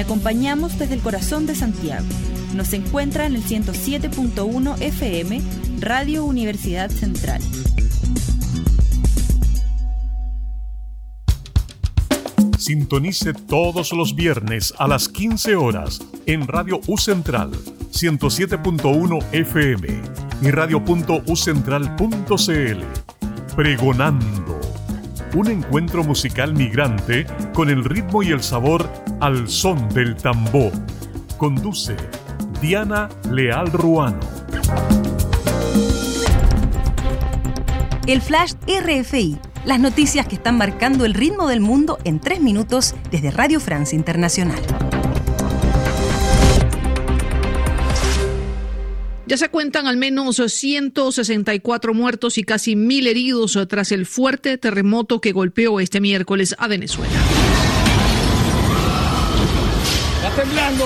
acompañamos desde el corazón de Santiago. Nos encuentra en el 107.1 FM, Radio Universidad Central. Sintonice todos los viernes a las 15 horas en Radio U Central 107.1 FM y radio.ucentral.cl. Pregonando, un encuentro musical migrante con el ritmo y el sabor al son del tambor. Conduce Diana Leal Ruano. El Flash RFI. Las noticias que están marcando el ritmo del mundo en 3 minutos desde Radio Francia Internacional. Ya se cuentan al menos 164 muertos y casi 1.000 heridos tras el fuerte terremoto que golpeó este miércoles a Venezuela. ¡Está temblando!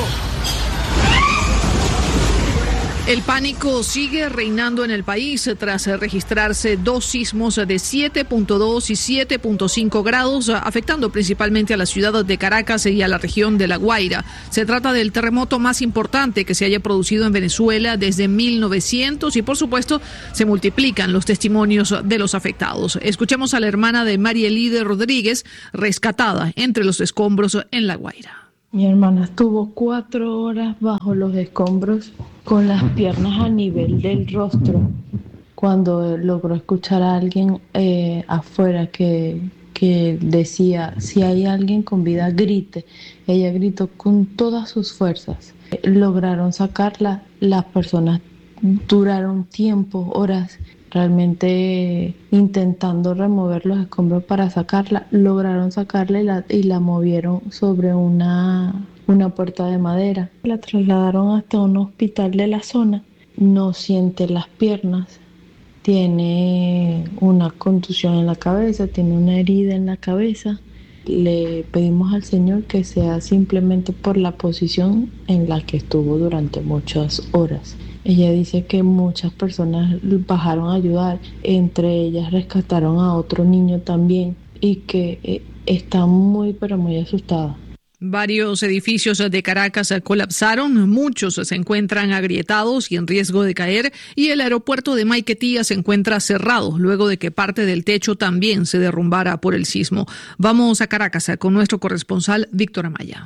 El pánico sigue reinando en el país tras registrarse 2 sismos de 7.2 y 7.5 grados, afectando principalmente a la ciudad de Caracas y a la región de La Guaira. Se trata del terremoto más importante que se haya producido en Venezuela desde 1900 y, por supuesto, se multiplican los testimonios de los afectados. Escuchemos a la hermana de Marielide Rodríguez, rescatada entre los escombros en La Guaira. Mi hermana estuvo 4 horas bajo los escombros con las piernas a nivel del rostro cuando logró escuchar a alguien afuera que decía: si hay alguien con vida, grite. Ella gritó con todas sus fuerzas. Lograron sacarla. Las personas duraron tiempo, horas, realmente intentando remover los escombros para sacarla. Lograron sacarla y la movieron sobre una puerta de madera. La trasladaron hasta un hospital de la zona. No siente las piernas, tiene una contusión en la cabeza, tiene una herida en la cabeza. Le pedimos al Señor que sea simplemente por la posición en la que estuvo durante muchas horas. Ella dice que muchas personas bajaron a ayudar, entre ellas rescataron a otro niño también, y que está muy pero muy asustada. Varios edificios de Caracas colapsaron, muchos se encuentran agrietados y en riesgo de caer, y el aeropuerto de Maiquetía se encuentra cerrado luego de que parte del techo también se derrumbara por el sismo. Vamos a Caracas con nuestro corresponsal Víctor Amaya.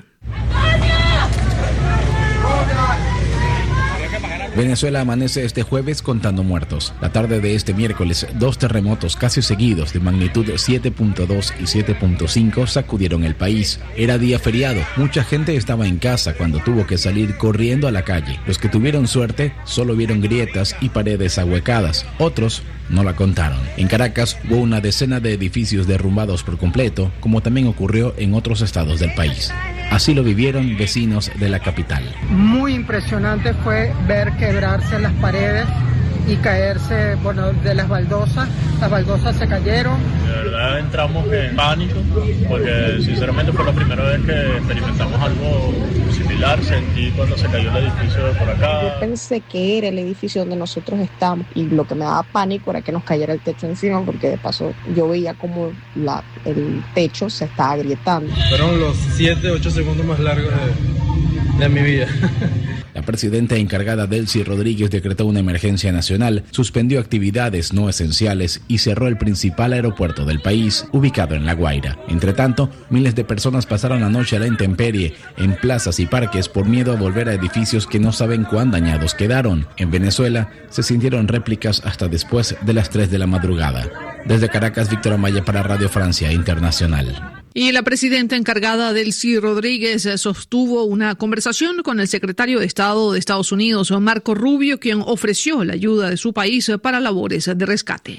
Venezuela amanece este jueves contando muertos. La tarde de este miércoles, 2 terremotos casi seguidos de magnitud 7.2 y 7.5 sacudieron el país. Era día feriado, mucha gente estaba en casa cuando tuvo que salir corriendo a la calle. Los que tuvieron suerte solo vieron grietas y paredes ahuecadas, otros no la contaron. En Caracas hubo una decena de edificios derrumbados por completo, como también ocurrió en otros estados del país. Así lo vivieron vecinos de la capital. Muy impresionante fue ver quebrarse las paredes y caerse, de las baldosas. Las baldosas se cayeron. De verdad entramos en pánico porque sinceramente fue la primera vez que experimentamos algo similar. Sentí cuando se cayó el edificio de por acá. Yo pensé que era el edificio donde nosotros estamos y lo que me daba pánico era que nos cayera el techo encima, porque de paso yo veía como el techo se estaba agrietando. Fueron los 7-8 segundos más largos de mi vida. La presidenta encargada Delcy Rodríguez decretó una emergencia nacional, suspendió actividades no esenciales y cerró el principal aeropuerto del país, ubicado en La Guaira. Entre tanto, miles de personas pasaron la noche a la intemperie en plazas y parques por miedo a volver a edificios que no saben cuán dañados quedaron. En Venezuela se sintieron réplicas hasta después de las 3 de la madrugada. Desde Caracas, Víctor Amaya para Radio Francia Internacional. Y la presidenta encargada Delcy Rodríguez sostuvo una conversación con el secretario de Estado de Estados Unidos, Marco Rubio, quien ofreció la ayuda de su país para labores de rescate.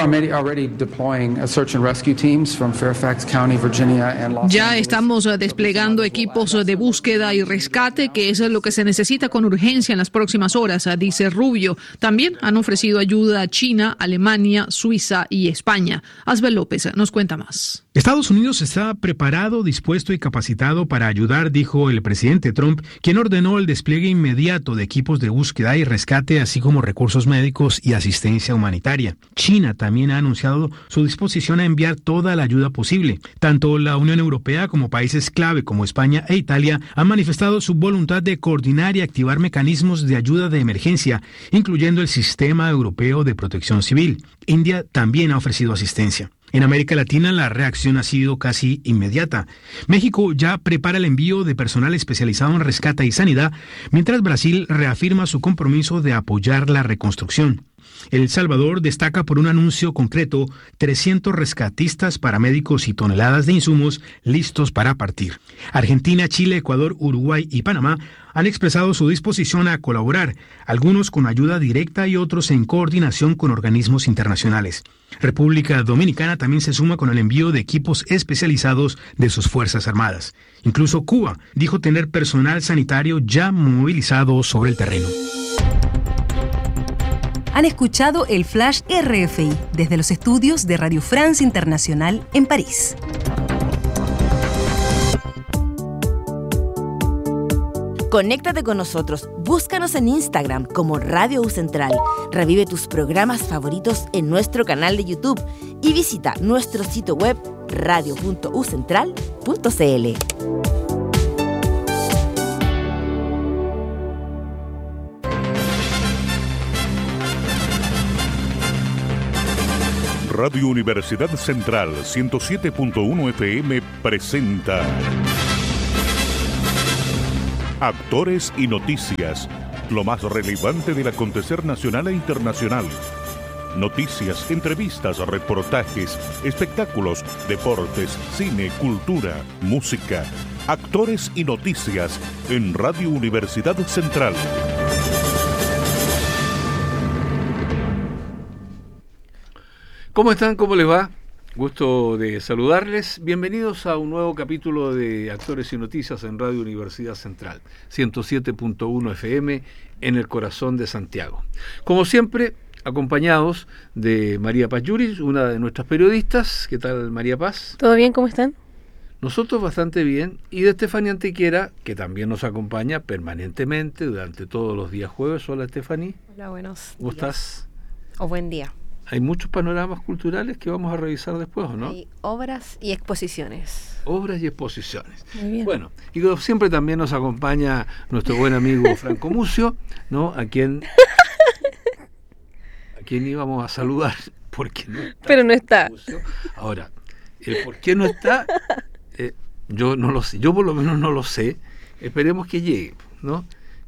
Ya estamos desplegando equipos de búsqueda y rescate, que es lo que se necesita con urgencia en las próximas horas, dice Rubio. También han ofrecido ayuda a China, Alemania, Suiza y España. Asbel López nos cuenta más. Estados Unidos está preparado, dispuesto y capacitado para ayudar, dijo el presidente Trump, quien ordenó el despliegue inmediato de equipos de búsqueda y rescate, así como recursos médicos y asistencia humanitaria. China también ha anunciado su disposición a enviar toda la ayuda posible. Tanto la Unión Europea como países clave como España e Italia han manifestado su voluntad de coordinar y activar mecanismos de ayuda de emergencia, incluyendo el Sistema Europeo de Protección Civil. India también ha ofrecido asistencia. En América Latina la reacción ha sido casi inmediata. México ya prepara el envío de personal especializado en rescate y sanidad, mientras Brasil reafirma su compromiso de apoyar la reconstrucción. El Salvador destaca por un anuncio concreto: 300 rescatistas, paramédicos y toneladas de insumos listos para partir. Argentina, Chile, Ecuador, Uruguay y Panamá han expresado su disposición a colaborar, algunos con ayuda directa y otros en coordinación con organismos internacionales. República Dominicana también se suma con el envío de equipos especializados de sus Fuerzas Armadas. Incluso Cuba dijo tener personal sanitario ya movilizado sobre el terreno. Han escuchado el Flash RFI desde los estudios de Radio France Internacional en París. Conéctate con nosotros, búscanos en Instagram como Radio U Central, revive tus programas favoritos en nuestro canal de YouTube y visita nuestro sitio web radio.ucentral.cl. Radio Universidad Central 107.1 FM presenta Actores y Noticias, lo más relevante del acontecer nacional e internacional. Noticias, entrevistas, reportajes, espectáculos, deportes, cine, cultura, música. Actores y Noticias en Radio Universidad Central. ¿Cómo están? ¿Cómo les va? Gusto de saludarles. Bienvenidos a un nuevo capítulo de Actores y Noticias en Radio Universidad Central, 107.1 FM en el corazón de Santiago. Como siempre, acompañados de María Paz Yuris, una de nuestras periodistas. ¿Qué tal, María Paz? ¿Todo bien? ¿Cómo están? Nosotros bastante bien. Y de Estefanía Antequera, que también nos acompaña permanentemente durante todos los días jueves. Hola, Estefanía. Hola, buenos días. ¿Cómo estás? O buen día. Hay muchos panoramas culturales que vamos a revisar después, ¿o no? Hay obras y exposiciones. Obras y exposiciones. Muy bien. Bueno, y como siempre también nos acompaña nuestro buen amigo Franco Mucio, ¿no? A quien íbamos a saludar porque no está. Pero no está. Mucio. Ahora, el por qué no está, yo no lo sé. Yo por lo menos no lo sé. Esperemos que llegue, ¿no?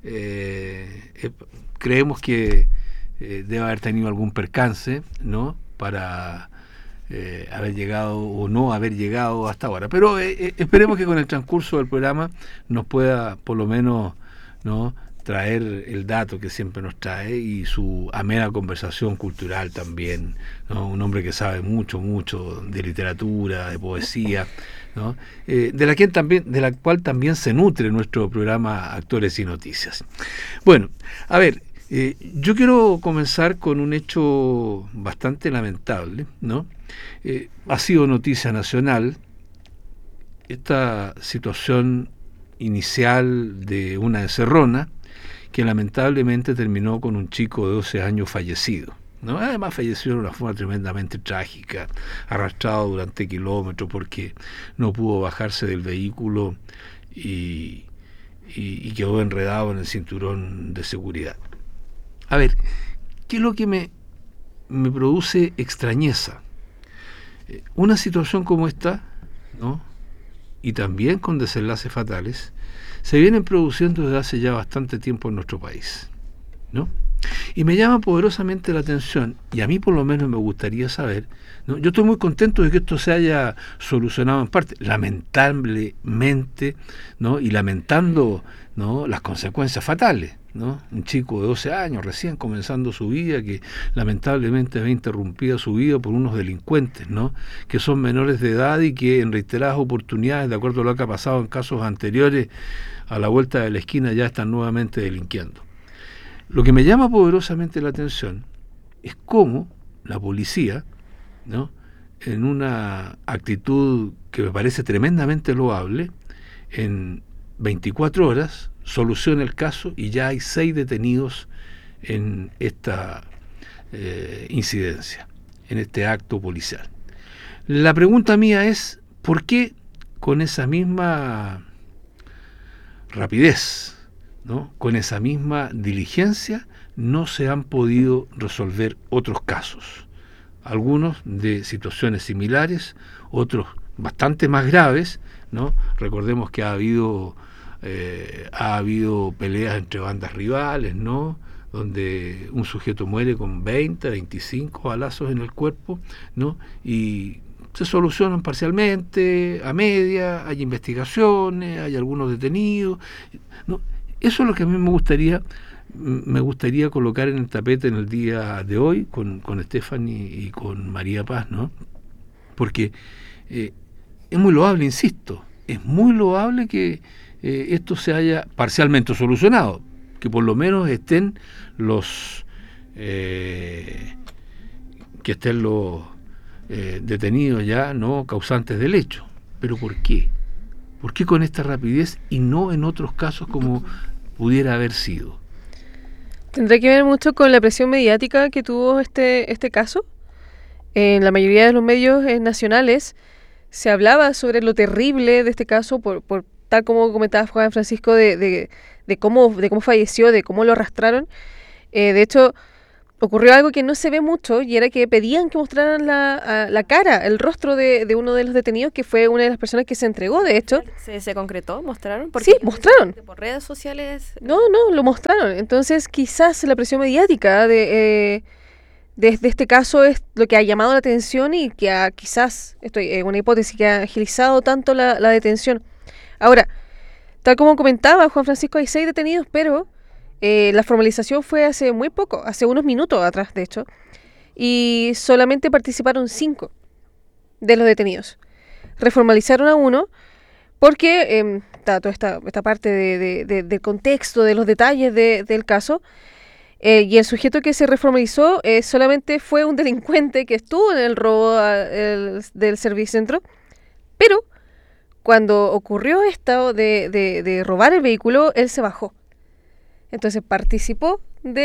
Creemos que debe haber tenido algún percance, ¿no? Para haber llegado o no haber llegado hasta ahora. Pero esperemos que con el transcurso del programa nos pueda, por lo menos, ¿no?, traer el dato que siempre nos trae y su amena conversación cultural también, ¿no? Un hombre que sabe mucho de literatura, de poesía, ¿no? De la cual también se nutre nuestro programa Actores y Noticias. Bueno, a ver, yo quiero comenzar con un hecho bastante lamentable, ¿no? Ha sido noticia nacional esta situación inicial de una encerrona que lamentablemente terminó con un chico de 12 años fallecido, ¿no? Además falleció de una forma tremendamente trágica, arrastrado durante kilómetros porque no pudo bajarse del vehículo y quedó enredado en el cinturón de seguridad. A ver, ¿qué es lo que me produce extrañeza? Una situación como esta, ¿no?, y también con desenlaces fatales, se vienen produciendo desde hace ya bastante tiempo en nuestro país, ¿no? Y me llama poderosamente la atención, y a mí por lo menos me gustaría saber, ¿no? Yo estoy muy contento de que esto se haya solucionado en parte, lamentablemente, ¿no?, y lamentando, ¿no?, las consecuencias fatales, ¿no? Un chico de 12 años recién comenzando su vida, que lamentablemente ve interrumpida su vida por unos delincuentes, ¿no?, que son menores de edad y que en reiteradas oportunidades, de acuerdo a lo que ha pasado en casos anteriores, a la vuelta de la esquina ya están nuevamente delinquiendo. Lo que me llama poderosamente la atención es cómo la policía, ¿no?, en una actitud que me parece tremendamente loable, en 24 horas soluciona el caso y ya hay 6 detenidos en esta incidencia. en este acto policial. La pregunta mía es, ¿por qué con esa misma rapidez, ¿no?, con esa misma diligencia, no se han podido resolver otros casos? Algunos de situaciones similares, otros bastante más graves, ¿no? Recordemos que ha habido peleas entre bandas rivales, ¿no?, donde un sujeto muere con 20, 25 balazos en el cuerpo, ¿no?, y se solucionan parcialmente, a media, hay investigaciones, hay algunos detenidos, ¿no? Eso es lo que a mí me gustaría colocar en el tapete en el día de hoy con Stephanie y con María Paz, ¿no? Porque es muy loable, insisto, es muy loable que esto se haya parcialmente solucionado, que por lo menos estén los detenidos ya, no causantes del hecho. Pero ¿por qué? ¿Por qué con esta rapidez y no en otros casos como pudiera haber sido? Tendrá que ver mucho con la presión mediática que tuvo este caso. En la mayoría de los medios nacionales se hablaba sobre lo terrible de este caso, por tal como comentaba Juan Francisco, de cómo falleció, de cómo lo arrastraron. De hecho, ocurrió algo que no se ve mucho, y era que pedían que mostraran la cara, el rostro de uno de los detenidos, que fue una de las personas que se entregó, de hecho. ¿Se concretó? ¿Mostraron? Sí, mostraron. ¿Por redes sociales? No, lo mostraron. Entonces, quizás la presión mediática de este caso es lo que ha llamado la atención y que quizás, esto es una hipótesis, que ha agilizado tanto la detención. Ahora, tal como comentaba Juan Francisco, hay 6 detenidos, pero la formalización fue hace muy poco, hace unos minutos atrás, de hecho, y solamente participaron 5 de los detenidos. Reformalizaron a 1 porque toda esta parte del contexto, de los detalles del caso, y el sujeto que se reformalizó solamente fue un delincuente que estuvo en el robo del Servicentro, pero cuando ocurrió esto de robar el vehículo, él se bajó. Entonces participó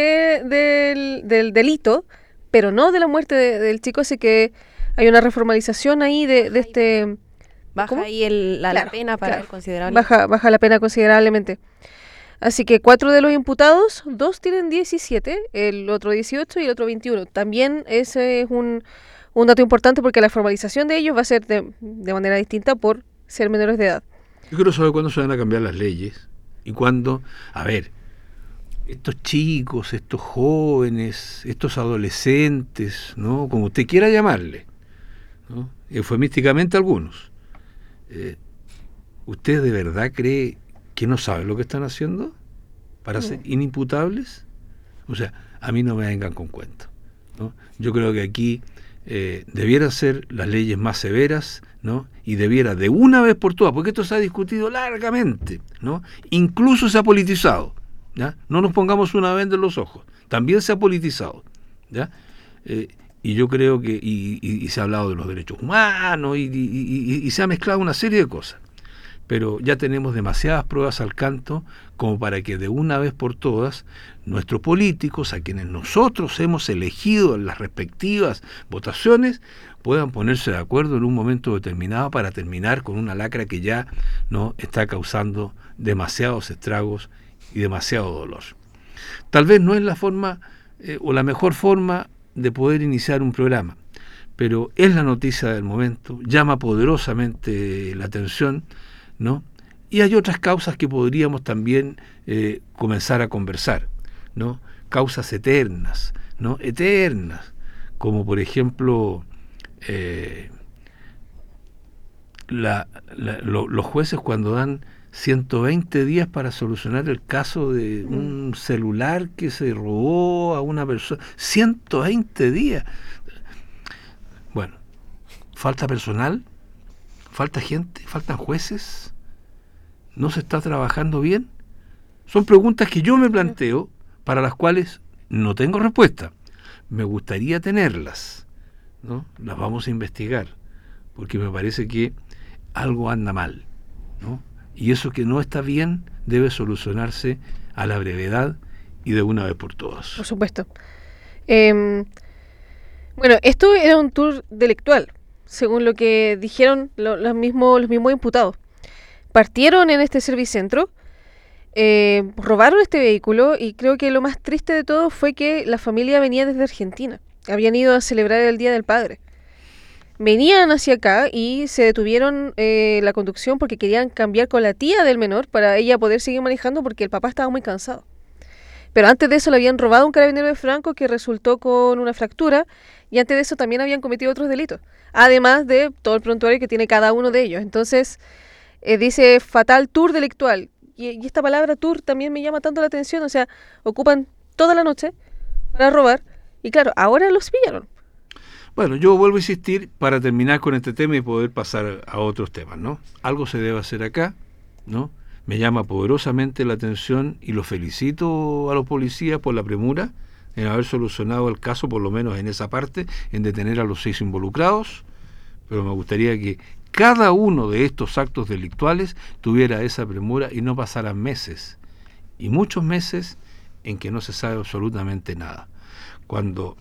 del delito, pero no de la muerte del chico, así que hay una reformalización ahí de este... Baja ¿cómo? Ahí la pena para el considerable. Baja la pena considerablemente. Así que 4 de los imputados, 2 tienen 17, el otro 18 y el otro 21. También ese es un dato importante, porque la formalización de ellos va a ser de manera distinta por ser menores de edad. Yo quiero saber cuándo se van a cambiar las leyes y cuándo, a ver, estos chicos, estos jóvenes, estos adolescentes, ¿no?, como usted quiera llamarle, ¿no?, eufemísticamente algunos, ¿usted de verdad cree que no saben lo que están haciendo para ser inimputables? O sea, a mí no me vengan con cuentos, ¿no? Yo creo que aquí debieran ser las leyes más severas, ¿no?, y debiera de una vez por todas, porque esto se ha discutido largamente, ¿no?, incluso se ha politizado, ¿ya? No nos pongamos una venda en los ojos, también se ha politizado, ¿ya? Y yo creo que y se ha hablado de los derechos humanos y se ha mezclado una serie de cosas, pero ya tenemos demasiadas pruebas al canto como para que de una vez por todas nuestros políticos, a quienes nosotros hemos elegido en las respectivas votaciones, puedan ponerse de acuerdo en un momento determinado para terminar con una lacra que ya no está causando demasiados estragos y demasiado dolor. Tal vez no es la forma o la mejor forma de poder iniciar un programa, pero es la noticia del momento, llama poderosamente la atención, ¿no? Y hay otras causas que podríamos también comenzar a conversar, ¿no? Causas eternas, ¿no? Eternas, como por ejemplo los jueces cuando dan 120 días para solucionar el caso de un celular que se robó a una persona. 120 días. Bueno, falta personal, falta gente, faltan jueces, no se está trabajando bien. Son preguntas que yo me planteo, para las cuales no tengo respuesta. Me gustaría tenerlas, ¿no? Las vamos a investigar, porque me parece que algo anda mal, ¿no? Y eso que no está bien debe solucionarse a la brevedad y de una vez por todas. Por supuesto. Bueno, esto era un tour delictual, según lo que dijeron los mismos imputados. Partieron en este servicentro, robaron este vehículo y creo que lo más triste de todo fue que la familia venía desde Argentina. Habían ido a celebrar el Día del Padre. Venían hacia acá y se detuvieron la conducción porque querían cambiar con la tía del menor para ella poder seguir manejando porque el papá estaba muy cansado. Pero antes de eso le habían robado un carabinero de Franco que resultó con una fractura y antes de eso también habían cometido otros delitos, además de todo el prontuario que tiene cada uno de ellos. Entonces dice fatal tour delictual y esta palabra tour también me llama tanto la atención, o sea, ocupan toda la noche para robar y claro, ahora los pillaron. Bueno, yo vuelvo a insistir para terminar con este tema y poder pasar a otros temas, ¿no? Algo se debe hacer acá, ¿no? Me llama poderosamente la atención y lo felicito a los policías por la premura en haber solucionado el caso, por lo menos en esa parte, en detener a los 6 involucrados, pero me gustaría que cada uno de estos actos delictuales tuviera esa premura y no pasaran meses, y muchos meses en que no se sabe absolutamente nada. Cuando,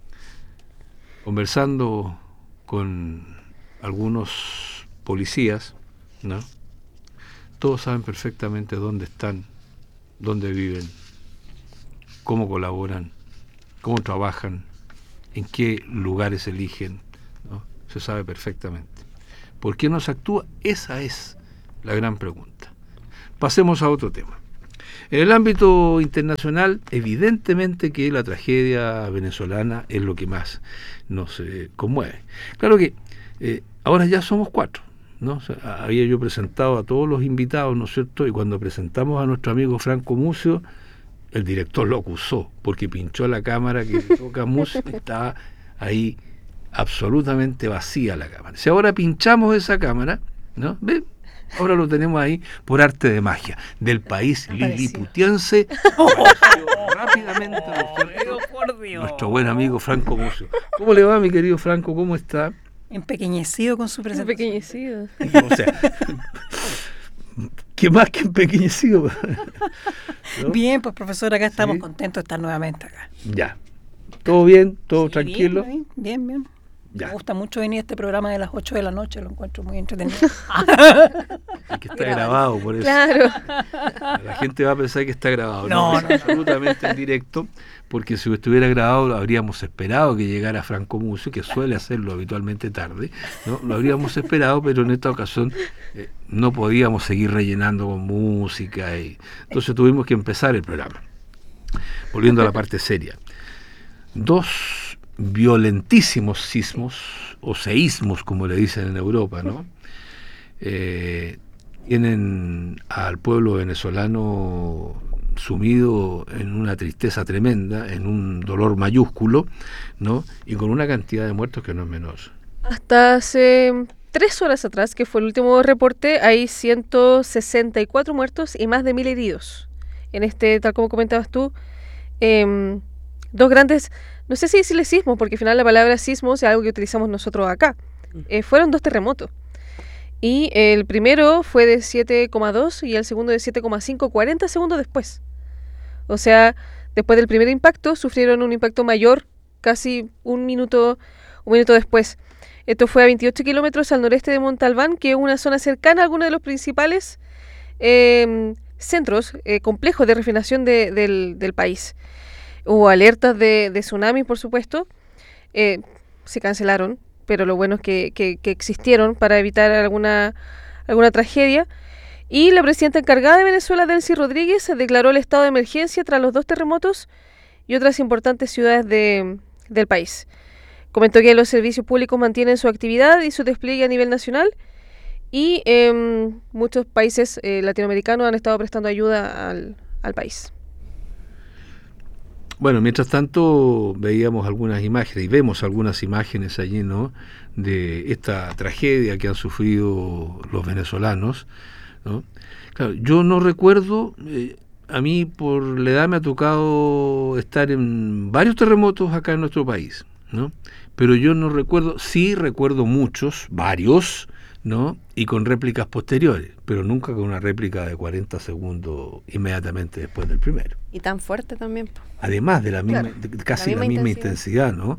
conversando con algunos policías, ¿no?, todos saben perfectamente dónde están, dónde viven, cómo colaboran, cómo trabajan, en qué lugares eligen, ¿no? Se sabe perfectamente. ¿Por qué no se actúa? Esa es la gran pregunta. Pasemos a otro tema. En el ámbito internacional, evidentemente que la tragedia venezolana es lo que más nos conmueve. Claro que ahora ya somos 4. ¿no? O sea, había yo presentado a todos los invitados, ¿no es cierto? Y cuando presentamos a nuestro amigo Franco Mucio, el director lo acusó porque pinchó la cámara que toca Mucio y estaba ahí absolutamente vacía la cámara. Si ahora pinchamos esa cámara, ¿no? ¿Ven? Ahora lo tenemos ahí por arte de magia del país liliputiense. Rápidamente nuestro buen amigo Franco Mucio. ¿Cómo le va, mi querido Franco? ¿Cómo está? Empequeñecido con su presentación. Empequeñecido. O sea, ¿qué más que empequeñecido? ¿No? Bien, pues profesor, acá estamos contentos de estar nuevamente acá. Ya. ¿Todo bien? ¿Todo tranquilo? Bien. Ya. Me gusta mucho venir a este programa de las 8 de la noche, lo encuentro muy entretenido. Es que está grabado, por eso. Claro. La gente va a pensar que está grabado. No, absolutamente en directo, porque si estuviera grabado habríamos esperado que llegara Franco Mucio, que suele hacerlo habitualmente tarde, ¿no? Lo habríamos esperado, pero en esta ocasión no podíamos seguir rellenando con música, y entonces tuvimos que empezar el programa. Volviendo a la parte seria. 2 violentísimos sismos, o seísmos, como le dicen en Europa, ¿no? Tienen al pueblo venezolano sumido en una tristeza tremenda, en un dolor mayúsculo, ¿no? Y con una cantidad de muertos que no es menor. Hasta hace 3 horas atrás, que fue el último reporte, hay 164 muertos y más de 1000 heridos. En este, tal como comentabas tú, 2 grandes, no sé si decirle sismos, porque al final la palabra sismos es algo que utilizamos nosotros acá. Fueron 2 terremotos. Y el primero fue de 7,2 y el segundo de 7,5, 40 segundos después. O sea, después del primer impacto, sufrieron un impacto mayor casi un minuto después. Esto fue a 28 kilómetros al noreste de Montalbán, que es una zona cercana a algunos de los principales centros, complejos de refinación del país. Hubo alertas de tsunami, por supuesto, se cancelaron, pero lo bueno es que existieron para evitar alguna tragedia. Y la presidenta encargada de Venezuela, Delcy Rodríguez, declaró el estado de emergencia tras los 2 terremotos y otras importantes ciudades del país. Comentó que los servicios públicos mantienen su actividad y su despliegue a nivel nacional y muchos países latinoamericanos han estado prestando ayuda al país. Bueno, mientras tanto veíamos algunas imágenes y vemos algunas imágenes allí, ¿no?, de esta tragedia que han sufrido los venezolanos, ¿no? Claro, yo no recuerdo, a mí por la edad me ha tocado estar en varios terremotos acá en nuestro país, ¿no? Pero yo no recuerdo, sí recuerdo muchos, varios, ¿no?, y con réplicas posteriores, pero nunca con una réplica de 40 segundos inmediatamente después del primero. Y tan fuerte también. Además de la misma, casi la misma intensidad, ¿no?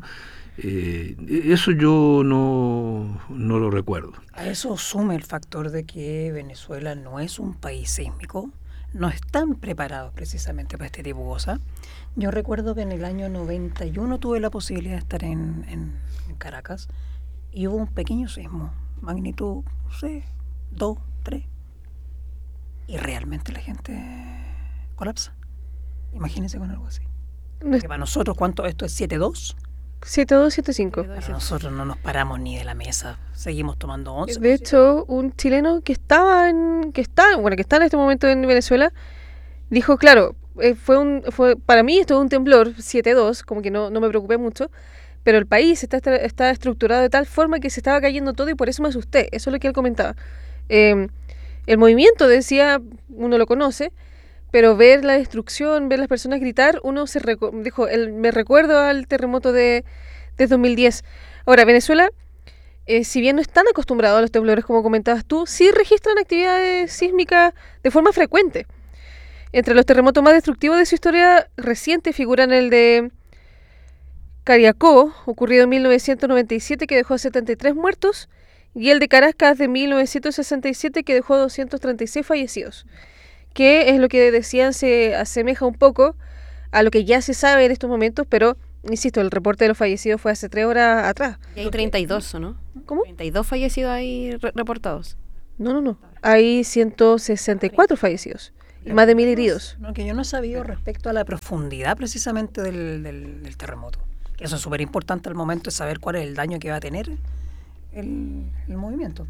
Eso yo no lo recuerdo. A eso sume el factor de que Venezuela no es un país sísmico, no están preparados precisamente para este tipo de cosas. Yo recuerdo que en el año 91 tuve la posibilidad de estar en Caracas y hubo un pequeño sismo, magnitud, no sé, 2, 3, y realmente la gente colapsa. Imagínense con algo así. Que para nosotros, ¿cuánto? ¿Esto es 7.2? 7.2, 7.5. Para nosotros no nos paramos ni de la mesa, seguimos tomando 11. De hecho, un chileno que está en este momento en Venezuela dijo, claro, para mí esto es un temblor 7.2, como que no me preocupé mucho, pero el país está estructurado de tal forma que se estaba cayendo todo y por eso me asusté. Eso es lo que él comentaba. El movimiento, decía, uno lo conoce, pero ver la destrucción, ver las personas gritar, uno me recuerdo al terremoto de 2010. Ahora, Venezuela, si bien no están acostumbrados a los temblores, como comentabas tú, sí registran actividades sísmicas de forma frecuente. Entre los terremotos más destructivos de su historia reciente figuran el de Cariacó, ocurrido en 1997, que dejó 73 muertos, y el de Caracas de 1967, que dejó 236 fallecidos. Que es lo que decían, se asemeja un poco a lo que ya se sabe en estos momentos, pero, insisto, el reporte de los fallecidos fue hace 3 horas atrás. Y hay 32, ¿no? ¿Cómo? 32 fallecidos ahí reportados. No. Hay 164 fallecidos y más de 1.000 heridos. Lo que yo no he sabido respecto a la profundidad precisamente del terremoto. Eso es súper importante al momento de saber cuál es el daño que va a tener el movimiento.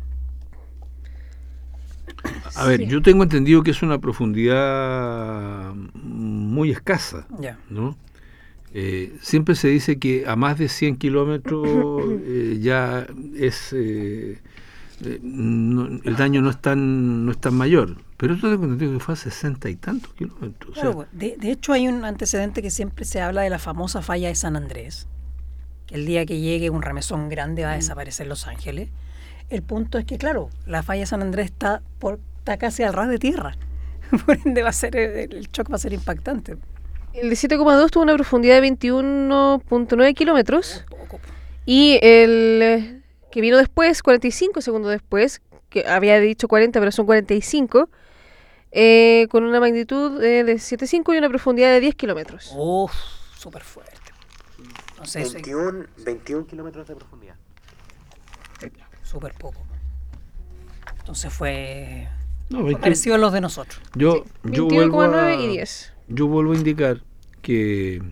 A ver, yo tengo entendido que es una profundidad muy escasa, ¿no? Siempre se dice que a más de 100 kilómetros ya es el daño no es tan mayor, pero yo tengo entendido que fue a 60 y tantos kilómetros. Claro, o sea, de hecho hay un antecedente que siempre se habla de la famosa falla de San Andrés, que el día que llegue un remesón grande va a desaparecer Los Ángeles. El punto es que, claro, la falla de San Andrés está casi al ras de tierra. Por ende, el shock va a ser impactante. El de 7,2 tuvo una profundidad de 21.9 kilómetros. Y el que vino después, 45 segundos después, que había dicho 40, pero son 45, con una magnitud de 7,5 y una profundidad de 10 kilómetros. ¡Uf! Súper fuerte. Entonces, 21 kilómetros de profundidad. Súper poco. Entonces fue parecido a los de nosotros. Yo 21,9 y 10. Yo vuelvo a indicar que,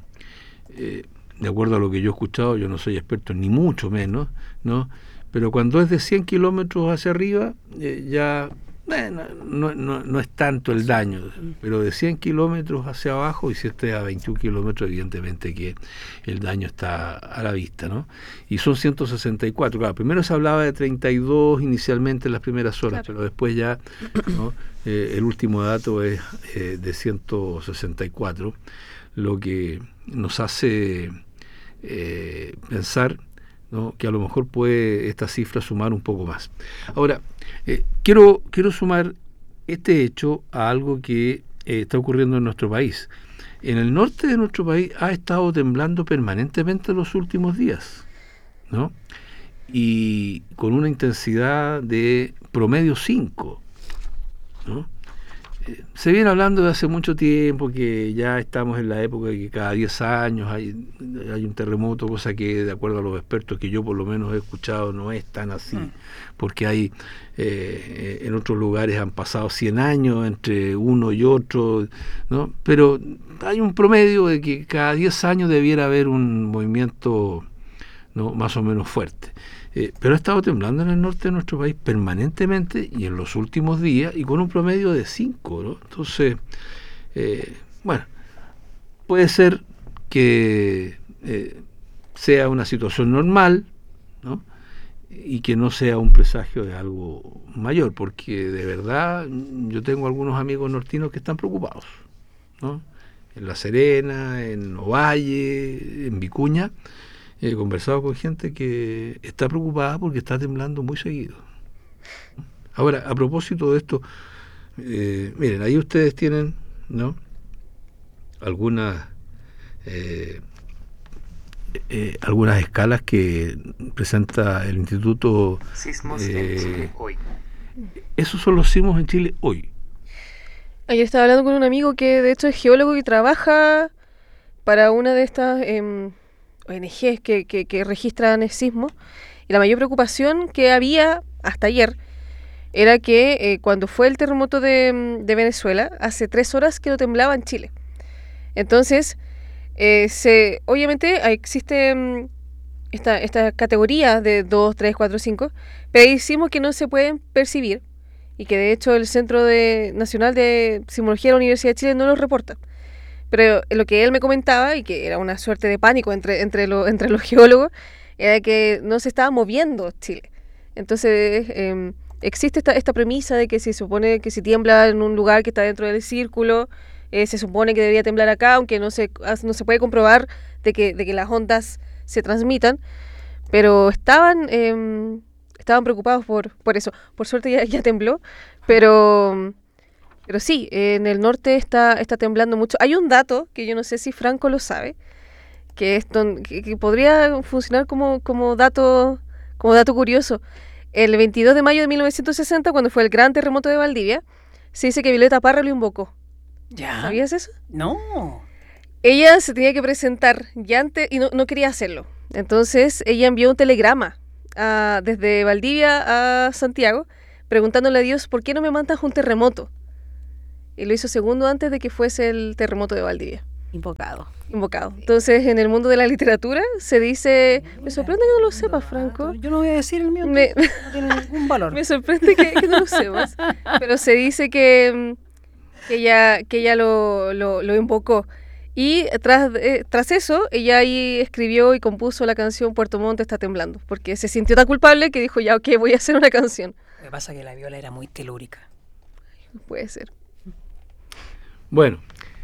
de acuerdo a lo que yo he escuchado, yo no soy experto ni mucho menos, ¿no? Pero cuando es de 100 kilómetros hacia arriba, ya no es tanto el daño, pero de 100 kilómetros hacia abajo, y si esté a 21 kilómetros, evidentemente que el daño está a la vista, ¿no? Y son 164, claro, primero se hablaba de 32 inicialmente en las primeras horas, pero después ya, ¿no? El último dato es de 164, lo que nos hace pensar, ¿no? Que a lo mejor puede esta cifra sumar un poco más. Ahora, quiero sumar este hecho a algo que está ocurriendo en nuestro país. En el norte de nuestro país ha estado temblando permanentemente los últimos días, ¿no? Y con una intensidad de promedio 5, ¿no? Se viene hablando de hace mucho tiempo que ya estamos en la época de que cada 10 años hay un terremoto, cosa que, de acuerdo a los expertos que yo por lo menos he escuchado, no es tan así, porque hay en otros lugares han pasado 100 años entre uno y otro, ¿no? Pero hay un promedio de que cada 10 años debiera haber un movimiento, ¿no?, más o menos fuerte. Pero ha estado temblando en el norte de nuestro país permanentemente y en los últimos días y con un promedio de 5, ¿no? Entonces, bueno, puede ser que sea una situación normal, ¿no? Y que no sea un presagio de algo mayor, porque de verdad yo tengo algunos amigos nortinos que están preocupados, ¿no? En La Serena, en Ovalle, en Vicuña. He conversado con gente que está preocupada porque está temblando muy seguido. Ahora, a propósito de esto, miren, ahí ustedes tienen, ¿no?, algunas algunas escalas que presenta el Instituto. Sismos en Chile hoy. Esos son los sismos en Chile hoy. Ayer estaba hablando con un amigo que de hecho es geólogo y trabaja para una de estas ONGs que registran sismos, y la mayor preocupación que había hasta ayer era que cuando fue el terremoto de Venezuela, hace 3 horas que no temblaba en Chile. Entonces, obviamente existe esta categoría de 2, 3, 4, 5, pero hay sismos que no se pueden percibir y que de hecho el Centro Nacional de Sismología de la Universidad de Chile no los reporta. Pero lo que él me comentaba, y que era una suerte de pánico entre los geólogos, era que no se estaba moviendo Chile. Entonces, existe esta premisa de que se supone que si tiembla en un lugar que está dentro del círculo, se supone que debería temblar acá, aunque no se puede comprobar de que las ondas se transmitan, pero estaban preocupados por eso. Por suerte ya tembló, pero sí, en el norte está temblando mucho. Hay un dato que yo no sé si Franco lo sabe, que podría funcionar como dato curioso. El 22 de mayo de 1960, cuando fue el gran terremoto de Valdivia, se dice que Violeta Parra lo invocó. ¿Ya? ¿Sabías eso? No. Ella se tenía que presentar ya antes y no quería hacerlo. Entonces ella envió un telegrama desde Valdivia a Santiago preguntándole a Dios ¿por qué no me mandas un terremoto? Y lo hizo segundo antes de que fuese el terremoto de Valdivia. Invocado. Entonces, en el mundo de la literatura se dice... Me sorprende que no lo sepas, Franco. Yo no voy a decir el mío, no tiene ningún valor. Me sorprende que no lo sepas. Pero se dice que ella lo invocó. Y tras eso, ella ahí escribió y compuso la canción Puerto Montt está temblando, porque se sintió tan culpable que dijo, ya, ok, voy a hacer una canción. Lo que pasa es que la viola era muy telúrica. Puede ser. Bueno,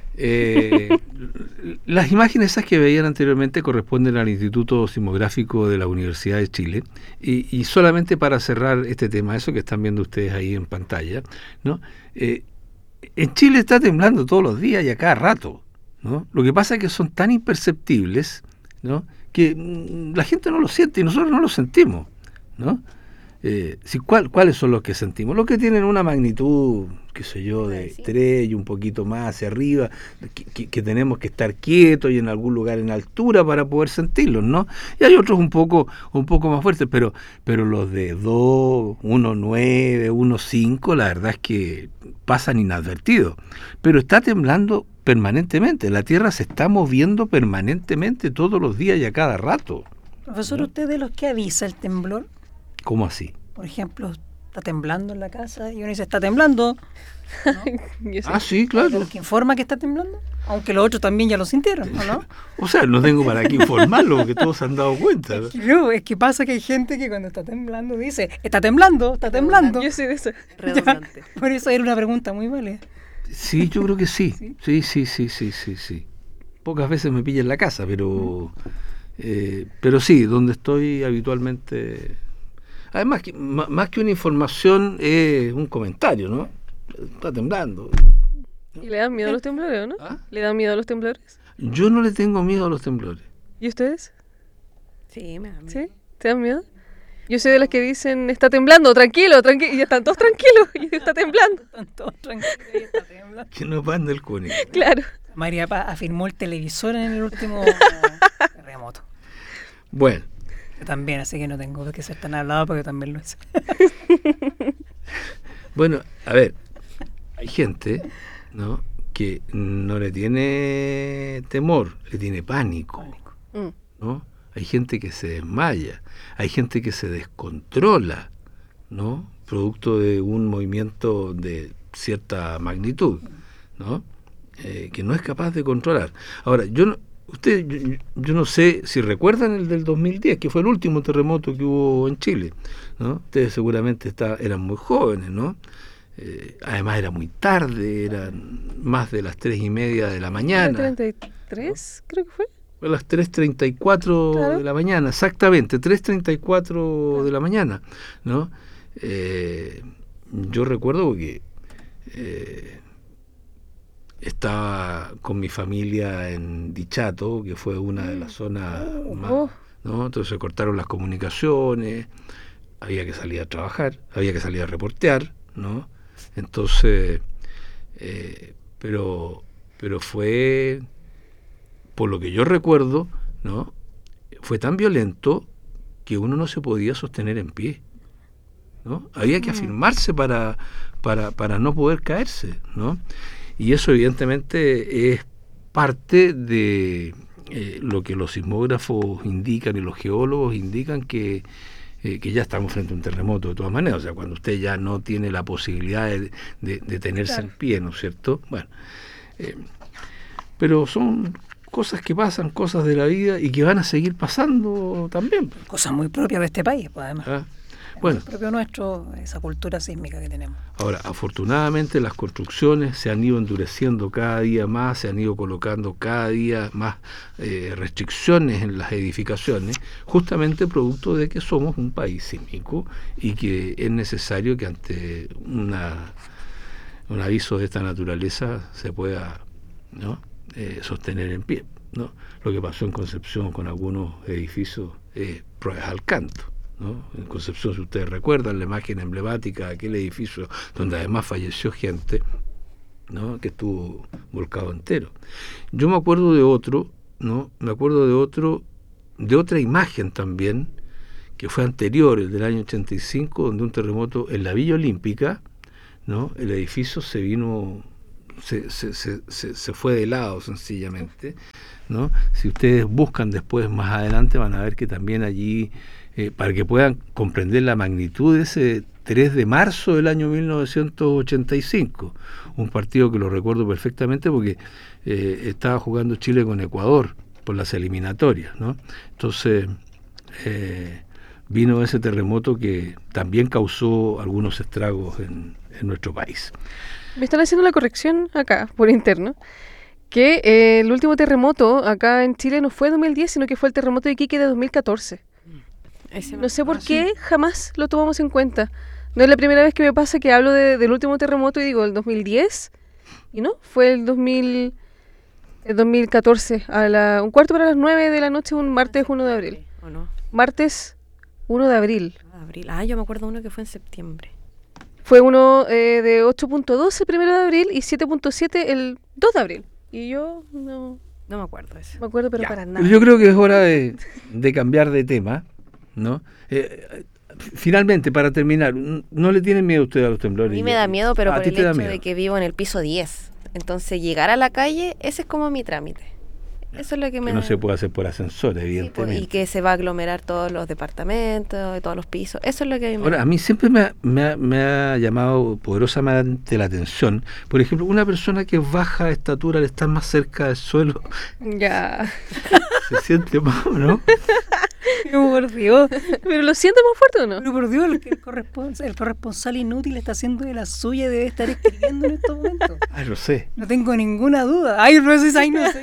las imágenes esas que veían anteriormente corresponden al Instituto Sismográfico de la Universidad de Chile, y solamente para cerrar este tema, eso que están viendo ustedes ahí en pantalla, ¿no? En Chile está temblando todos los días y a cada rato, ¿no? Lo que pasa es que son tan imperceptibles, ¿no?, que la gente no lo siente y nosotros no lo sentimos, ¿no? ¿Cuáles son los que sentimos? Los que tienen una magnitud, qué sé yo, de 3 y un poquito más hacia arriba, que tenemos que estar quietos y en algún lugar en altura para poder sentirlos, ¿no? Y hay otros un poco más fuertes, pero los de 2, 1,9, 1,5, la verdad es que pasan inadvertidos. Pero está temblando permanentemente, la Tierra se está moviendo permanentemente todos los días y a cada rato. Profesor, ¿usted de los que avisa el temblor? ¿Cómo así? Por ejemplo, está temblando en la casa y uno dice, está temblando, ¿no? Sí, claro. ¿De los que informa que está temblando? Aunque los otros también ya lo sintieron, ¿o no? O sea, no tengo para qué informarlo, porque todos se han dado cuenta. Es que pasa que hay gente que cuando está temblando dice, está temblando. Yo soy de eso. Redundante. Por eso era una pregunta muy válida. Sí, yo creo que sí. Sí. Pocas veces me pilla en la casa, pero sí, donde estoy habitualmente... Además, más que una información, es un comentario, ¿no? Está temblando. ¿Y le dan miedo a los temblores, no? ¿Le dan miedo a los temblores? Yo no le tengo miedo a los temblores. ¿Y ustedes? Sí, me dan miedo. ¿Sí? ¿Te dan miedo? Yo soy de las que dicen, está temblando, tranquilo, y están todos tranquilos, y está temblando. Están todos tranquilos y está temblando. Que no van del conejo. Claro. María Paz afirmó el televisor en el último terremoto. Bueno. Yo también, así que no tengo que ser tan hablado porque también lo hice. Bueno, a ver, hay gente, ¿no?, que no le tiene temor, le tiene pánico. ¿No? Hay gente que se desmaya, hay gente que se descontrola, ¿no?, producto de un movimiento de cierta magnitud, ¿no?, que no es capaz de controlar. Ahora, yo no sé si recuerdan el del 2010, que fue el último terremoto que hubo en Chile, ¿no? Ustedes seguramente eran muy jóvenes, ¿no? Además era muy tarde, eran más de las 3:30 de la mañana. 33, creo que fue. A las 3:34 de la mañana, exactamente, 3:34 de la mañana, ¿no? Yo recuerdo que estaba con mi familia en Dichato, que fue una de las zonas más, ¿no? Entonces se cortaron las comunicaciones, había que salir a trabajar, había que salir a reportear, ¿no? Entonces, pero fue, por lo que yo recuerdo, ¿no? Fue tan violento que uno no se podía sostener en pie, ¿no? Había que afirmarse para no poder caerse, ¿no? Y eso evidentemente es parte de lo que los sismógrafos indican y los geólogos indican que ya estamos frente a un terremoto de todas maneras. O sea, cuando usted ya no tiene la posibilidad de tenerse en pie, ¿no es cierto? Bueno, pero son cosas que pasan, cosas de la vida y que van a seguir pasando también. Cosas muy propias de este país, pues, además. Bueno, muy propio nuestro, esa cultura sísmica que tenemos. Ahora, afortunadamente las construcciones se han ido endureciendo cada día más, se han ido colocando cada día más restricciones en las edificaciones, justamente producto de que somos un país sísmico y que es necesario que ante un aviso de esta naturaleza se pueda, ¿no? Sostener en pie, ¿no? Lo que pasó en Concepción con algunos edificios pruebas al canto, ¿no? En Concepción, si ustedes recuerdan la imagen emblemática de aquel edificio donde además falleció gente, ¿no? Que estuvo volcado entero. Yo me acuerdo de otro, ¿no? Me acuerdo de otra imagen también que fue anterior, el del año 85, donde un terremoto en la Villa Olímpica, ¿no? El edificio se vino, se fue de lado sencillamente, ¿no? Si ustedes buscan después más adelante van a ver que también allí, para que puedan comprender la magnitud de ese 3 de marzo del año 1985, un partido que lo recuerdo perfectamente porque estaba jugando Chile con Ecuador por las eliminatorias, ¿no? Entonces vino ese terremoto que también causó algunos estragos en nuestro país. Me están haciendo la corrección acá, por interno, que el último terremoto acá en Chile no fue en 2010, sino que fue el terremoto de Iquique de 2014. No sé por qué jamás lo tomamos en cuenta. No es la primera vez que me pasa que hablo del último terremoto y digo el 2010, y no, fue el 2014, a un cuarto para las 9 de la noche, un martes 1 de abril. ¿O no? Martes 1 de abril. Yo me acuerdo uno que fue en septiembre. Fue uno de 8.2 el 1 de abril y 7.7 el 2 de abril. Y yo no me acuerdo de eso. Me acuerdo, pero para nada. Yo creo que es hora de cambiar de tema, ¿no? Finalmente, para terminar, ¿no le tienen miedo usted a los temblores? A mí me da miedo, pero por el hecho de que vivo en el piso 10. Entonces, llegar a la calle, ese es como mi trámite. Eso es lo que me... no se puede hacer por ascensor, evidentemente. Y que se va a aglomerar todos los departamentos, todos los pisos. Eso es lo que a mí me... Ahora, a mí siempre me ha llamado poderosamente la atención. Por ejemplo, una persona que es baja de estatura al estar más cerca del suelo... Ya. Se siente más, ¿no? Pero por Dios. ¿Pero lo siente más fuerte o no? Pero por Dios, el corresponsal inútil está haciendo de la suya y debe estar escribiendo en estos momentos. Ay, lo sé. No tengo ninguna duda. Ay, no sé.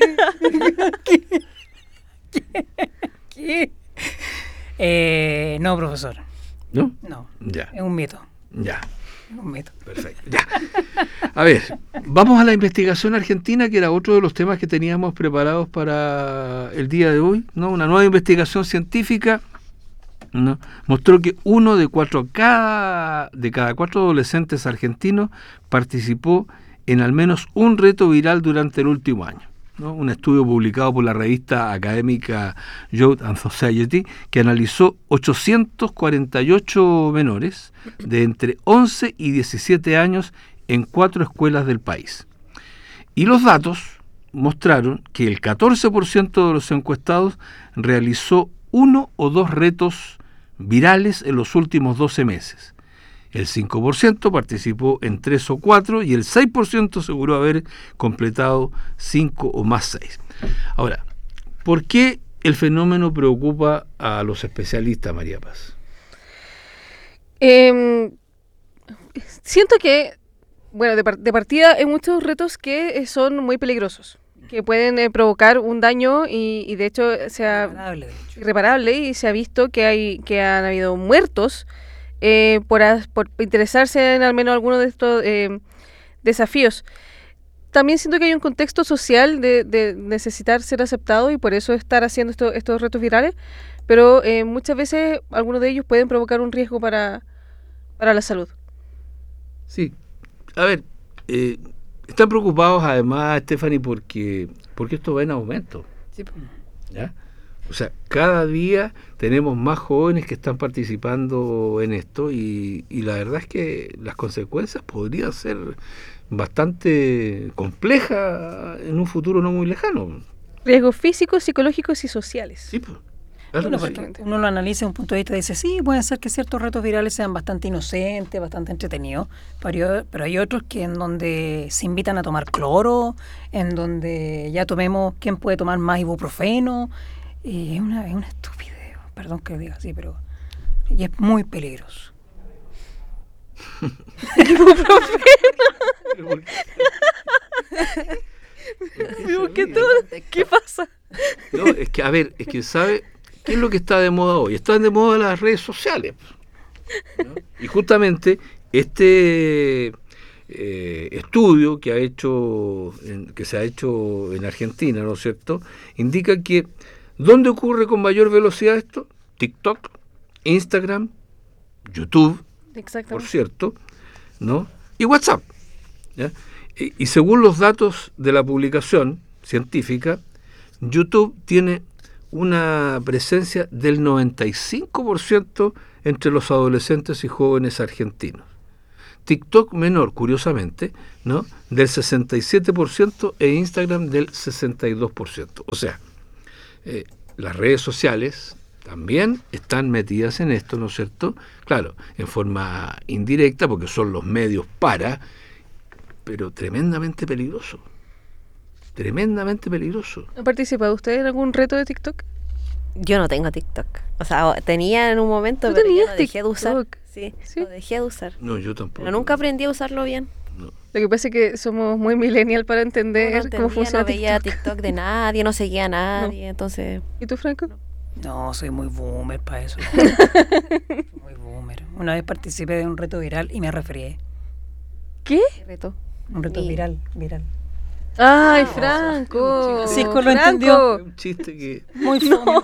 ¿Qué? No, profesor. ¿No? No. Ya. Es un mito. Ya. Un mito. Perfecto. Ya. A ver, vamos a la investigación argentina, que era otro de los temas que teníamos preparados para el día de hoy, ¿no? Una nueva investigación científica, ¿no? Mostró que uno de cada 4 adolescentes argentinos participó en al menos un reto viral durante el último año, ¿no? Un estudio publicado por la revista académica Youth and Society que analizó 848 menores de entre 11 y 17 años en 4 escuelas del país. Y los datos mostraron que el 14% de los encuestados realizó 1 o 2 retos virales en los últimos 12 meses. El 5% participó en 3 o 4 y el 6% aseguró haber completado 5 o más 6. Ahora, ¿por qué el fenómeno preocupa a los especialistas, María Paz? Siento que, bueno, de partida hay muchos retos que son muy peligrosos, que pueden provocar un daño y de hecho irreparable, y se ha visto que han habido muertos por interesarse en al menos alguno de estos desafíos. también siento que hay un contexto social de necesitar ser aceptado y por eso estar haciendo estos retos virales, pero muchas veces algunos de ellos pueden provocar un riesgo para la salud. Sí, a ver, están preocupados además, Stephanie, porque esto va en aumento. Sí. ¿Ya? O sea, cada día tenemos más jóvenes que están participando en esto y la verdad es que las consecuencias podrían ser bastante complejas en un futuro no muy lejano. Riesgos físicos, psicológicos y sociales. Sí, pues. Bueno, porque uno lo analiza desde un punto de vista y dice, sí, puede ser que ciertos retos virales sean bastante inocentes, bastante entretenidos, pero hay otros que en donde se invitan a tomar cloro, en donde ya tomemos quién puede tomar más ibuprofeno. Es una estupidez, perdón que lo diga así, pero y es muy peligroso. ¿Qué pasa? No, es que, a ver, ¿sabe qué es lo que está de moda hoy? Están de moda las redes sociales, ¿no? Y justamente este estudio que se ha hecho en Argentina, ¿no es cierto?, indica que ¿dónde ocurre con mayor velocidad esto? TikTok, Instagram, YouTube, por cierto, ¿no? Y WhatsApp, ¿ya? Y según los datos de la publicación científica, YouTube tiene una presencia del 95% entre los adolescentes y jóvenes argentinos. TikTok menor, curiosamente, ¿no?, del 67% e Instagram del 62%. O sea, las redes sociales también están metidas en esto, ¿no es cierto? Claro, en forma indirecta, porque son los medios pero tremendamente peligroso. Tremendamente peligroso. ¿Ha participado usted en algún reto de TikTok? Yo no tengo TikTok. O sea, tenía en un momento, pero ya lo dejé de usar. Sí, lo dejé de usar. No, yo tampoco. Pero nunca aprendí a usarlo bien. No. Lo que pasa es que somos muy millennial para entender cómo funciona TikTok. No veía TikTok de nadie, no seguía a nadie, entonces... ¿Y tú, Franco? No, soy muy boomer para eso. Muy boomer. Una vez participé de un reto viral y me resfrié. ¿Qué? ¿Reto? Un reto viral. ¡Ay, Franco! Cisco lo entendió. Un chiste que... Muy fome.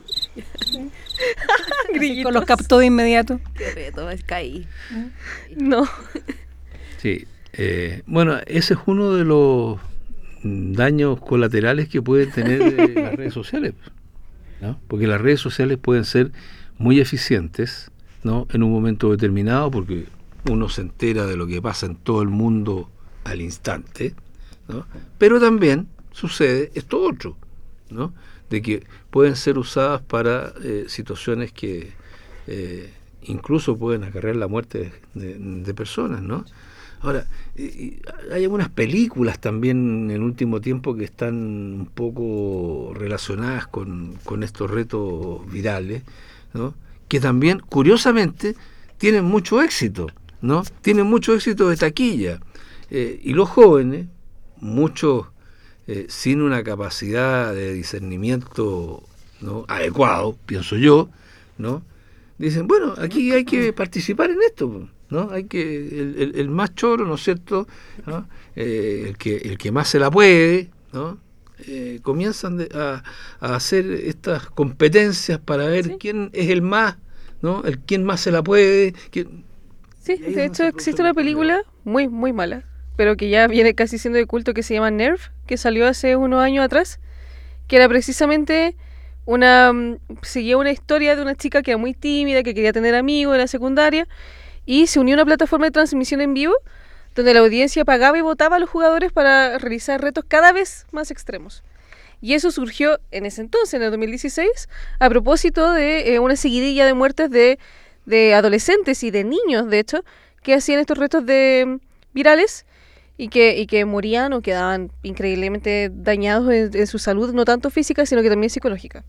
Cisco los captó de inmediato. Qué reto, caí. No. Sí. Bueno, ese es uno de los daños colaterales que pueden tener las redes sociales, ¿no? Porque las redes sociales pueden ser muy eficientes, ¿no?, en un momento determinado, porque uno se entera de lo que pasa en todo el mundo al instante, ¿no? Pero también sucede esto otro, ¿no?, de que pueden ser usadas para situaciones que incluso pueden acarrear la muerte de personas, ¿no? Ahora, hay algunas películas también en el último tiempo que están un poco relacionadas con estos retos virales, ¿no?, que también, curiosamente, tienen mucho éxito, ¿no? Tienen mucho éxito de taquilla. Y los jóvenes, muchos sin una capacidad de discernimiento, ¿no?, adecuado, pienso yo, ¿no?, dicen, bueno, aquí hay que participar en esto, ¿no? Hay que el más choro, ¿no es cierto?, ¿no?, el que más se la puede, ¿no?, comienzan a hacer estas competencias para ver quién es el más, ¿no?, quién más se la puede. Sí, de hecho existe una película muy, muy mala, pero que ya viene casi siendo de culto, que se llama Nerve, que salió hace unos años atrás, que era precisamente seguía una historia de una chica que era muy tímida, que quería tener amigos en la secundaria, y se unió a una plataforma de transmisión en vivo, donde la audiencia pagaba y votaba a los jugadores para realizar retos cada vez más extremos. Y eso surgió en ese entonces, en el 2016, a propósito de una seguidilla de muertes de adolescentes y de niños, de hecho, que hacían estos retos virales y que morían o quedaban increíblemente dañados en su salud, no tanto física, sino que también psicológica.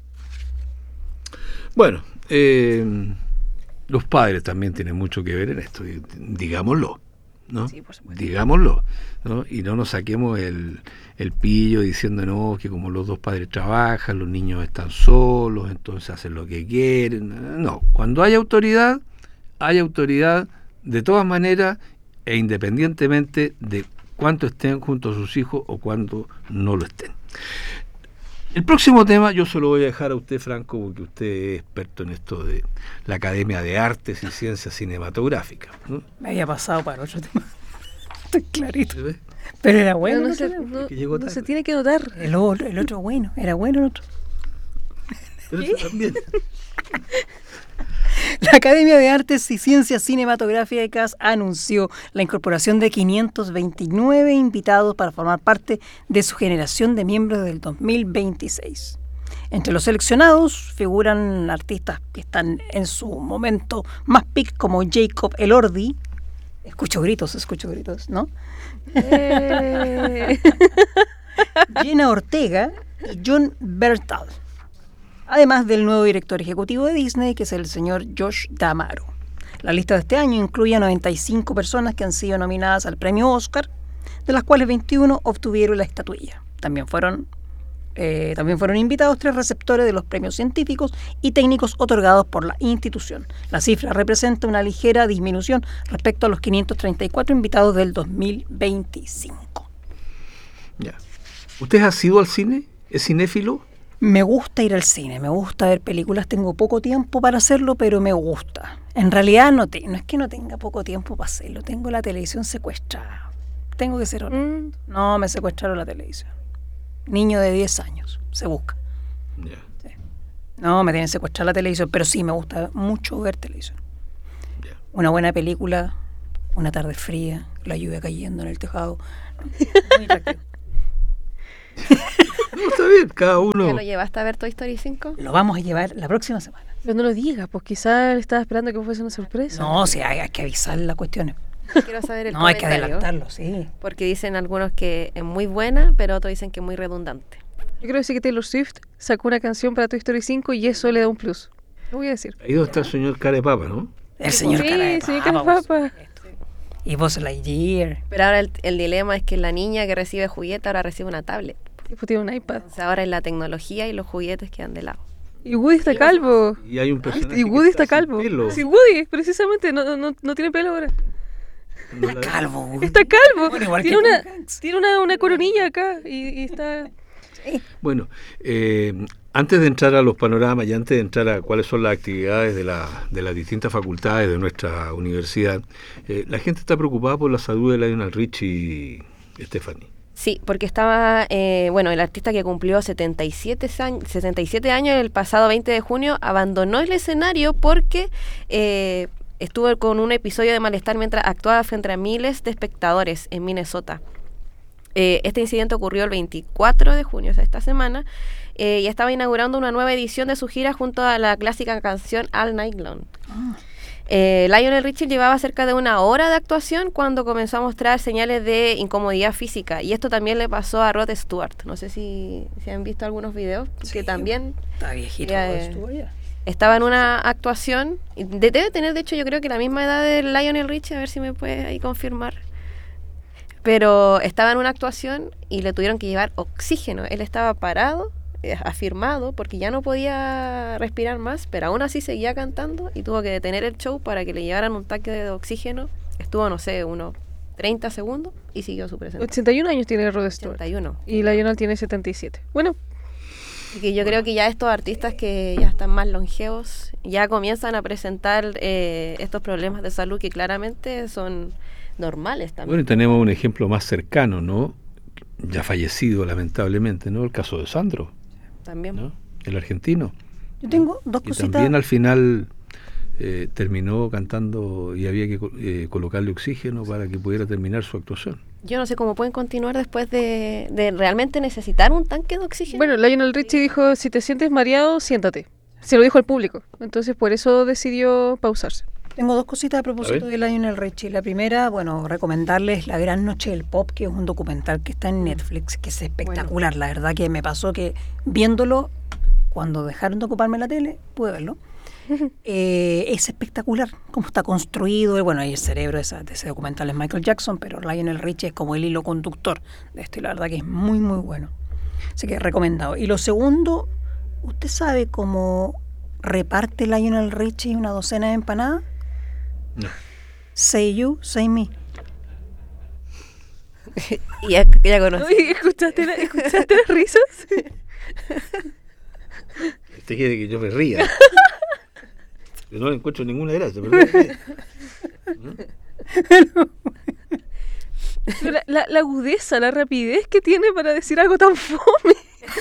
Bueno, los padres también tienen mucho que ver en esto, digámoslo, ¿no? Sí, por supuesto. Digámoslo, ¿no? Y no nos saquemos el pillo diciendo, no, que como los dos padres trabajan, los niños están solos, entonces hacen lo que quieren. No, cuando hay autoridad de todas maneras, e independientemente de cuánto estén junto a sus hijos o cuánto no lo estén. El próximo tema yo se lo voy a dejar a usted, Franco, porque usted es experto en esto de la Academia de Artes y Ciencias Cinematográficas, ¿no? Me había pasado para otro tema. Estoy clarito. Pero era bueno. No se tiene que notar. El otro bueno. Era bueno el otro. Pero eso también. La Academia de Artes y Ciencias Cinematográficas anunció la incorporación de 529 invitados para formar parte de su generación de miembros del 2026. Entre los seleccionados figuran artistas que están en su momento más peak, como Jacob Elordi. Escucho gritos, ¿no? Jenna Ortega y John Bertal. Además del nuevo director ejecutivo de Disney, que es el señor Josh D'Amaro. La lista de este año incluye a 95 personas que han sido nominadas al premio Oscar, de las cuales 21 obtuvieron la estatuilla. También fueron invitados 3 receptores de los premios científicos y técnicos otorgados por la institución. La cifra representa una ligera disminución respecto a los 534 invitados del 2025. Ya. ¿Usted ha ido al cine? ¿Es cinéfilo? Me gusta ir al cine, me gusta ver películas, tengo poco tiempo para hacerlo, pero me gusta. En realidad no es que no tenga poco tiempo para hacerlo, tengo la televisión secuestrada. Tengo que ser honesto. No, me secuestraron la televisión. Niño de 10 años, se busca. Yeah. Sí. No, me tienen secuestrada la televisión, pero sí, me gusta mucho ver televisión. Yeah. Una buena película, una tarde fría, la lluvia cayendo en el tejado. Muy atractivo. No, está bien, cada uno. ¿Ya lo llevaste a ver Toy Story 5? Lo vamos a llevar la próxima semana. Pero no lo digas, pues quizás estaba esperando que fuese una sorpresa. No, sí, hay que avisar las cuestiones. Quiero saber el no, comentario. hay que adelantarlo, sí. Porque dicen algunos que es muy buena, pero otros dicen que es muy redundante. Yo quiero decir que Taylor Swift sacó una canción para Toy Story 5 y eso le da un plus. Lo voy a decir. Ahí donde está el señor Cara de Papa, ¿no? El señor Cara de Papa. Sí, Cara de Papa. Y Buzz Lightyear. Pero ahora el dilema es que la niña que recibe juguete ahora recibe una tablet. Pues tiene un iPad. Entonces ahora es la tecnología y los juguetes quedan de lado. Y Woody está calvo. Y hay un personaje y Woody está calvo. Sí, Woody, precisamente, no tiene pelo ahora. No está calvo, Woody. Está calvo. Bueno, tiene una coronilla acá y está... Sí. Bueno, antes de entrar a los panoramas y antes de entrar a cuáles son las actividades de las distintas facultades de nuestra universidad, la gente está preocupada por la salud de Lionel Richie, Stephanie. Sí, porque estaba, el artista que cumplió 77 años el pasado 20 de junio abandonó el escenario porque estuvo con un episodio de malestar mientras actuaba frente a miles de espectadores en Minnesota. Este incidente ocurrió el 24 de junio, o sea, esta semana, y estaba inaugurando una nueva edición de su gira junto a la clásica canción All Night Long. Lionel Richie llevaba cerca de una hora de actuación cuando comenzó a mostrar señales de incomodidad física, y esto también le pasó a Rod Stewart. No sé si han visto algunos videos, que también está viejito Rod Stewart ya. Estaba en una actuación, debe tener de hecho yo creo que la misma edad de Lionel Richie, a ver si me puede ahí confirmar, pero estaba en una actuación y le tuvieron que llevar oxígeno. Él estaba parado, afirmado, porque ya no podía respirar más, pero aún así seguía cantando y tuvo que detener el show para que le llevaran un tanque de oxígeno. Estuvo, no sé, unos 30 segundos y siguió su presentación. 81 años tiene Rod Stewart. 81. Y Lionel tiene 77. Bueno. Y que yo creo que ya estos artistas que ya están más longevos ya comienzan a presentar estos problemas de salud que claramente son normales también. Bueno, y tenemos un ejemplo más cercano, ¿no? Ya fallecido lamentablemente, ¿no? El caso de Sandro. También. ¿No? El argentino. Yo tengo dos cositas. Y también al final terminó cantando y había que colocarle oxígeno para que pudiera terminar su actuación. Yo no sé cómo pueden continuar después de realmente necesitar un tanque de oxígeno. Bueno, Lionel Richie dijo, si te sientes mareado, siéntate. Se lo dijo al público. Entonces por eso decidió pausarse. Tengo dos cositas a propósito de Lionel Richie. La primera, recomendarles La Gran Noche del Pop, que es un documental que está en Netflix, que es espectacular. Bueno. La verdad que me pasó que viéndolo, cuando dejaron de ocuparme la tele, pude verlo. Es espectacular cómo está construido. Bueno, ahí el cerebro de ese documental es Michael Jackson, pero Lionel Richie es como el hilo conductor de esto, y la verdad que es muy, muy bueno. Así que recomendado. Y lo segundo, ¿usted sabe cómo reparte Lionel Richie una docena de empanadas? No. Say you, say me. Ya conozco. Oye, ¿escuchaste las risas? Usted quiere que yo me ría. Yo no le encuentro ninguna gracia. Pero la agudeza, la rapidez que tiene para decir algo tan fome.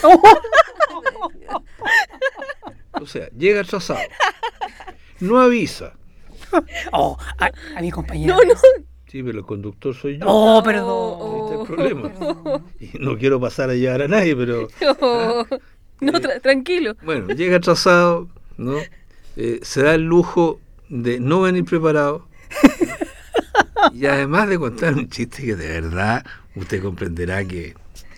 O sea, llega atrasado. No avisa. A mi compañero. No. Sí, pero el conductor soy yo. Perdón. Este es el problema. Y no quiero pasar a llevar a nadie, pero... Tranquilo. Bueno, llega atrasado, ¿no? Se da el lujo de no venir preparado. Y además de contar un chiste que de verdad usted comprenderá que...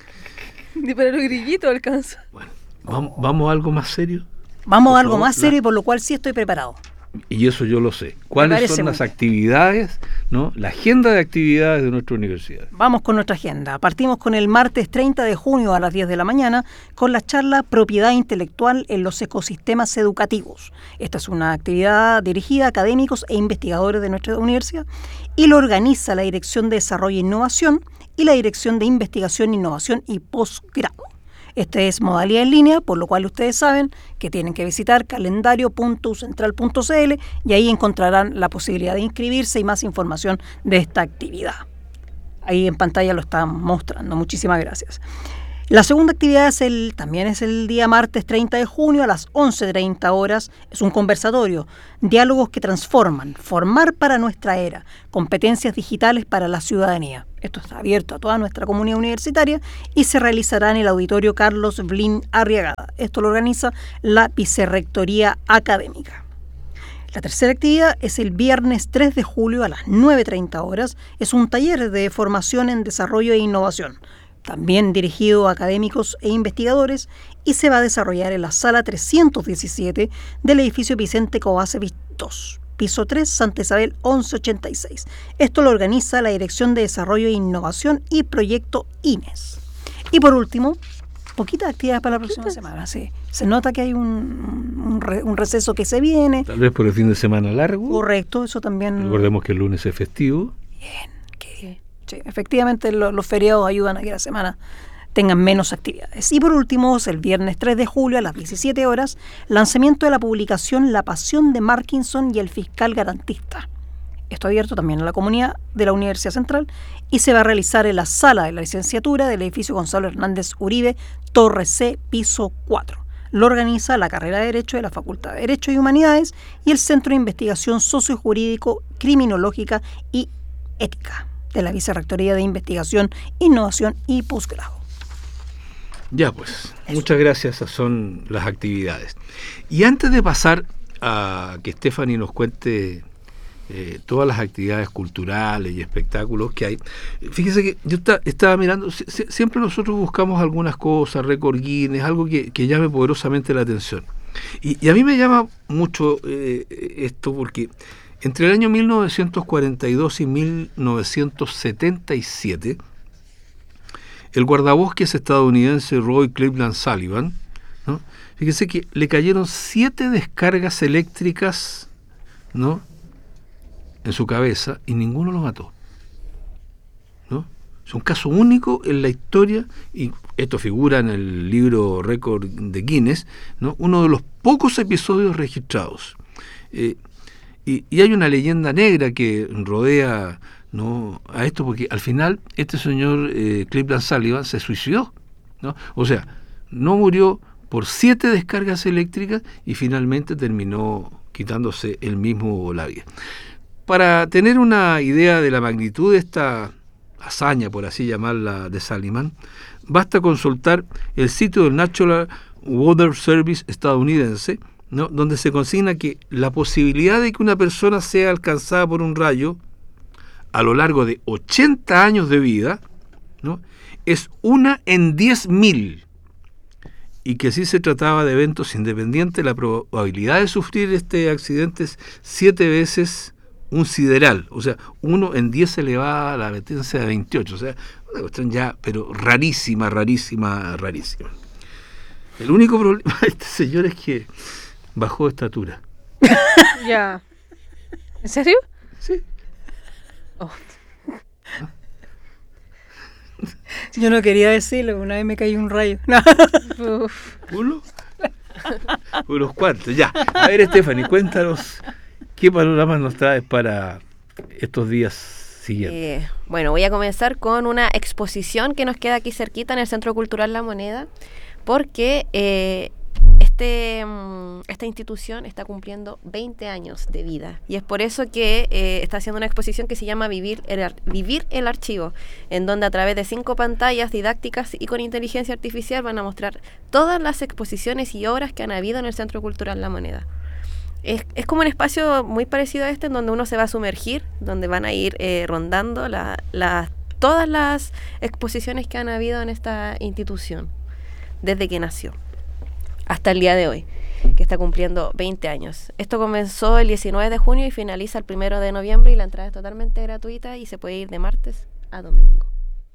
Ni para los grillitos alcanza. Bueno, ¿vamos a algo más serio? Vamos a algo más serio y por lo cual sí estoy preparado. Y eso yo lo sé. ¿Cuáles son las actividades, ¿no? La agenda de actividades de nuestra universidad? Vamos con nuestra agenda. Partimos con el martes 30 de junio a las 10 de la mañana con la charla Propiedad Intelectual en los Ecosistemas Educativos. Esta es una actividad dirigida a académicos e investigadores de nuestra universidad y lo organiza la Dirección de Desarrollo e Innovación y la Dirección de Investigación, Innovación y Postgrado. Este es modalidad en línea, por lo cual ustedes saben que tienen que visitar calendario.ucentral.cl y ahí encontrarán la posibilidad de inscribirse y más información de esta actividad. Ahí en pantalla lo están mostrando. Muchísimas gracias. La segunda actividad también es el día martes 30 de junio a las 11:30 horas. Es un conversatorio, diálogos que transforman, formar para nuestra era, competencias digitales para la ciudadanía. Esto está abierto a toda nuestra comunidad universitaria y se realizará en el auditorio Carlos Blin Arriagada. Esto lo organiza la Vicerrectoría Académica. La tercera actividad es el viernes 3 de julio a las 9:30 horas. Es un taller de formación en desarrollo e innovación, también dirigido a académicos e investigadores, y se va a desarrollar en la sala 317 del edificio Vicente Kovacevic II, piso 3, Santa Isabel 1186. Esto lo organiza la Dirección de Desarrollo e Innovación y Proyecto INES. Y por último, poquitas actividades para la próxima semana. Sí. Se nota que hay un receso que se viene. Tal vez por el fin de semana largo. Correcto, eso también. Recordemos que el lunes es festivo. Bien, sí, efectivamente los feriados ayudan a que la semana tengan menos actividades. Y por último, el viernes 3 de julio a las 17 horas, lanzamiento de la publicación La Pasión de Markinson y el Fiscal Garantista. Esto abierto también a la comunidad de la Universidad Central y se va a realizar en la sala de la licenciatura del edificio Gonzalo Hernández Uribe, Torre C, piso 4. Lo organiza la carrera de Derecho de la Facultad de Derecho y Humanidades y el Centro de Investigación Sociojurídico, Criminológica y Ética de la Vicerrectoría de Investigación, Innovación y Posgrado. Ya pues, muchas gracias, esas son las actividades. Y antes de pasar a que Stephanie nos cuente todas las actividades culturales y espectáculos que hay, fíjese que yo estaba mirando, siempre nosotros buscamos algunas cosas, récord Guinness, algo que llame poderosamente la atención. Y a mí me llama mucho esto porque entre el año 1942 y 1977, el guardabosques estadounidense Roy Cleveland Sullivan, ¿no? Fíjense que le cayeron 7 descargas eléctricas, ¿no?, en su cabeza y ninguno lo mató, ¿no? Es un caso único en la historia y esto figura en el libro récord de Guinness, ¿no?, uno de los pocos episodios registrados. Y hay una leyenda negra que rodea, ¿no?, a esto, porque al final este señor Cleveland Sullivan se suicidó, ¿no? O sea, no murió por 7 descargas eléctricas y finalmente terminó quitándose él mismo la vida. Para tener una idea de la magnitud de esta hazaña, por así llamarla, de Sullivan, basta consultar el sitio del National Weather Service estadounidense, ¿no?, donde se consigna que la posibilidad de que una persona sea alcanzada por un rayo a lo largo de 80 años de vida, ¿no?, es 1 en 10.000, y que si se trataba de eventos independientes, la probabilidad de sufrir este accidente es 7 veces un sideral, o sea, 1 en 10 elevada a la potencia de 28, o sea, una cuestión ya, pero rarísima. El único problema de este señor es que bajó de estatura. Ya. ¿En serio? Sí. Oh. Yo no quería decirlo, una vez me cayó un rayo. ¿Uno? Unos cuantos, ya. A ver, Stephanie, cuéntanos qué panoramas nos traes para estos días siguientes. Bueno, voy a comenzar con una exposición que nos queda aquí cerquita en el Centro Cultural La Moneda, porque esta institución está cumpliendo 20 años de vida, y es por eso que está haciendo una exposición que se llama Vivir el Archivo, en donde a través de 5 pantallas didácticas y con inteligencia artificial van a mostrar todas las exposiciones y obras que han habido en el Centro Cultural La Moneda. Es como un espacio muy parecido a este, en donde uno se va a sumergir, donde van a ir rondando todas las exposiciones que han habido en esta institución desde que nació hasta el día de hoy, que está cumpliendo 20 años. Esto comenzó el 19 de junio y finaliza el 1 de noviembre, y la entrada es totalmente gratuita y se puede ir de martes a domingo.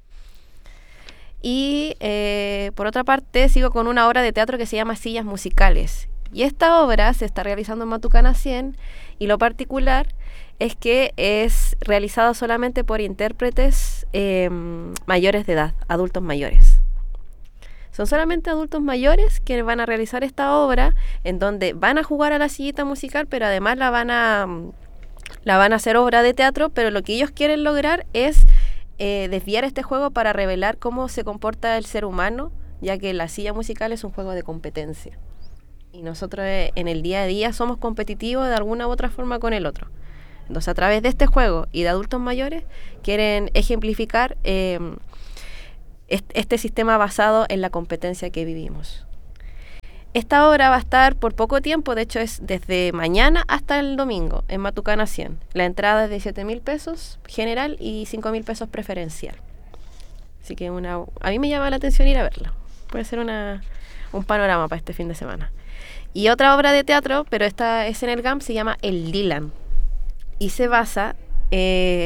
Y por otra parte, sigo con una obra de teatro que se llama Sillas Musicales. Y esta obra se está realizando en Matucana 100, y lo particular es que es realizada solamente por intérpretes mayores de edad, adultos mayores. Son solamente adultos mayores que van a realizar esta obra, en donde van a jugar a la sillita musical, pero además la van a hacer obra de teatro, pero lo que ellos quieren lograr es desviar este juego para revelar cómo se comporta el ser humano, ya que la silla musical es un juego de competencia. Y nosotros en el día a día somos competitivos de alguna u otra forma con el otro. Entonces, a través de este juego y de adultos mayores, quieren ejemplificar este sistema basado en la competencia que vivimos. Esta obra va a estar por poco tiempo, de hecho es desde mañana hasta el domingo, en Matucana 100. La entrada es de 7.000 pesos general y 5.000 pesos preferencial. Así que a mí me llama la atención ir a verla. Puede ser un panorama para este fin de semana. Y otra obra de teatro, pero esta es en el GAM, se llama El Dylan. Y se basa